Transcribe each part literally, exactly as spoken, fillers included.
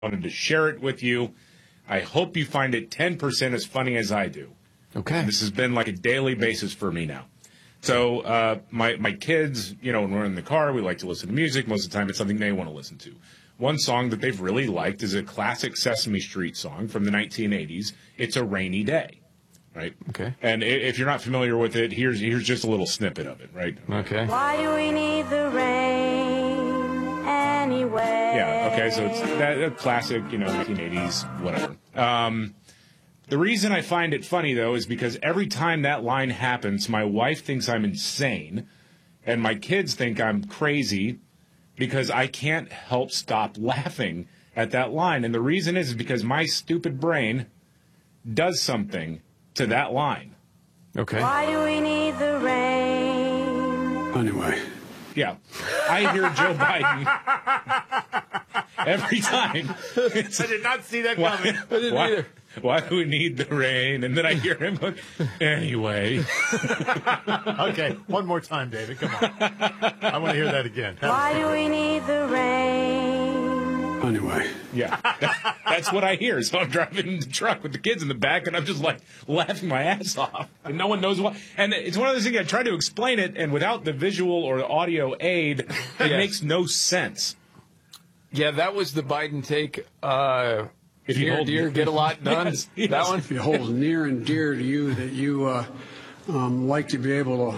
wanted to share it with you. I hope you find it ten percent as funny as I do. Okay. This has been like a daily basis for me now. So uh, my my kids, you know, when we're in the car, we like to listen to music. Most of the time, it's something they want to listen to. One song that they've really liked is a classic Sesame Street song from the nineteen eighties. It's a Rainy Day, right? Okay. And if you're not familiar with it, here's here's just a little snippet of it, right? Okay. Why do we need the rain anyway? Yeah. Okay. So it's that, that classic, you know, nineteen eighties, whatever. Um, the reason I find it funny though is because every time that line happens, my wife thinks I'm insane, and my kids think I'm crazy because I can't help stop laughing at that line. And the reason is, is because my stupid brain does something to that line. Okay. Why do we need the rain? Anyway. Yeah. I hear Joe Biden every time. I did not see that Why, coming. I didn't why, either. why do we need the rain? And then I hear him go, anyway. Okay, one more time, David. Come on. I want to hear that again. Why do we need the rain? Anyway. Yeah. That, that's what I hear. So I'm driving in the truck with the kids in the back, and I'm just like laughing my ass off. And no one knows why. And it's one of those things, I try to explain it, and without the visual or the audio aid, it Yes. makes no sense. Yeah, that was the Biden take. Uh, If you near hold- dear, get a lot done. Yes, yes. That one. If it holds near and dear to you that you uh, um, like to be able to.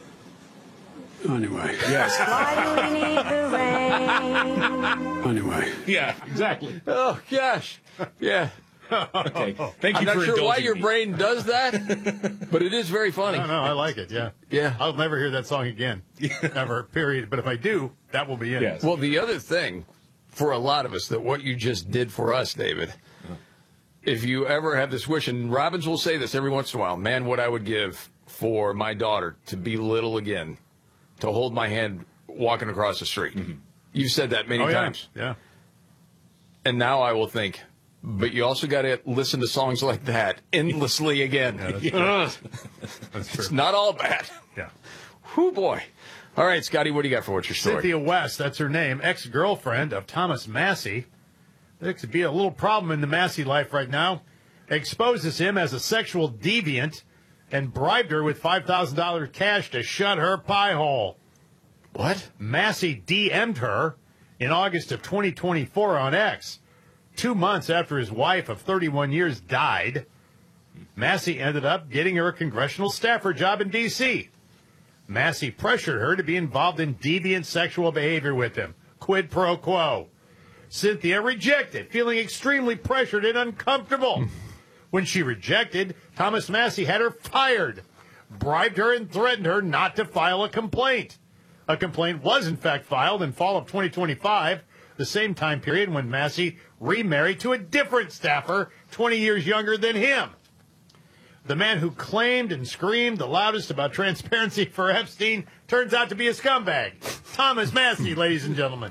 Anyway. Yes. Why do we need the rain? Anyway. Yeah, exactly. Oh gosh. Yeah. Okay. Thank you I'm not for sure why indulging your me. brain does that, but it is very funny. No, no, I like it, yeah. Yeah. I'll never hear that song again. Never, period. But if I do, that will be it. Yes. Well, the other thing for a lot of us that what you just did for us, David, if you ever have this wish, and Robbins will say this every once in a while, man, what I would give for my daughter to be little again, to hold my hand walking across the street. Mm-hmm. You've said that many Oh, yeah. times. Yeah. And now I will think, but you also got to listen to songs like that endlessly again. Yeah, that's true. That's It's true. not all bad. Yeah. Whew, boy. All right, Scotty, what do you got for what's your story? Cynthia West, that's her name, ex-girlfriend of Thomas Massey. There could be a little problem in the Massey life right now. Exposes him as a sexual deviant and bribed her with five thousand dollars cash to shut her pie hole. What? Massey D M'd her in August of twenty twenty-four on X. Two months after his wife of thirty-one years died, Massey ended up getting her a congressional staffer job in D C Massey pressured her to be involved in deviant sexual behavior with him. Quid pro quo. Cynthia rejected, feeling extremely pressured and uncomfortable. When she rejected, Thomas Massey had her fired, bribed her, and threatened her not to file a complaint. A complaint was, in fact, filed in fall of twenty twenty-five, the same time period when Massey remarried to a different staffer, twenty years younger than him. The man who claimed and screamed the loudest about transparency for Epstein turns out to be a scumbag. Thomas Massey, ladies and gentlemen.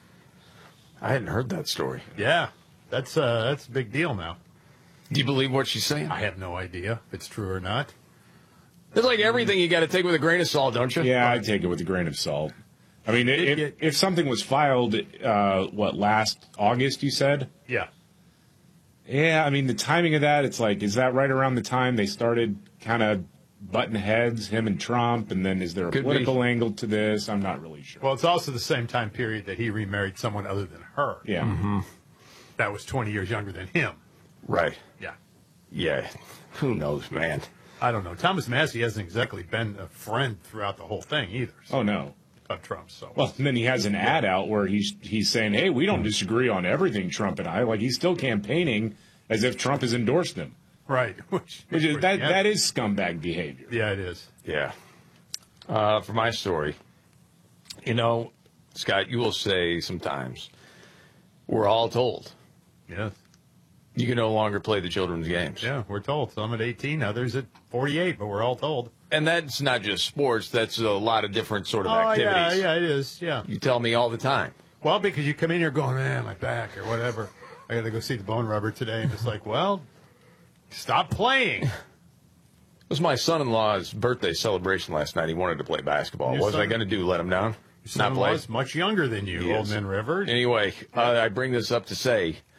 I hadn't heard that story. Yeah, that's uh, that's a big deal now. Do you believe what she's saying? I have no idea if it's true or not. It's like everything you got to take with a grain of salt, don't you? Yeah, I take it with a grain of salt. I mean, if, it- if something was filed, uh, what, last August, you said? Yeah. Yeah, I mean, the timing of that, it's like, is that right around the time they started kind of butting heads, him and Trump, and then is there a Could political be. angle to this? I'm not really sure. Well, it's also the same time period that he remarried someone other than her. Yeah. That was twenty years younger than him. Right. Yeah. Yeah. Who knows, man? I don't know. Thomas Massey hasn't exactly been a friend throughout the whole thing either. So, Oh, no. of Trump. So. Well, and then he has an ad out where he's he's saying, hey, we don't disagree on everything, Trump and I. Like, he's still campaigning as if Trump has endorsed him. Right. Which, Which is, that, yeah. that is scumbag behavior. Yeah, it is. Yeah. Uh, for my story, you know, Scott, you will say sometimes, we're all told Yeah. you can no longer play the children's games. Yeah, we're told. Some at eighteen, others at forty-eight, but we're all told. And that's not just sports. That's a lot of different sort of Oh, yeah, activities. yeah, it is. Yeah. You tell me all the time. Well, because you come in here going, man, my back or whatever. I got to go see the bone rubber today. And it's like, well, stop playing. It was my son-in-law's birthday celebration last night. He wanted to play basketball. Your What was I son- going to do? Let him down? Not play? Son-in-law is much younger than you, He Old is. Man River. Anyway, uh, I bring this up to say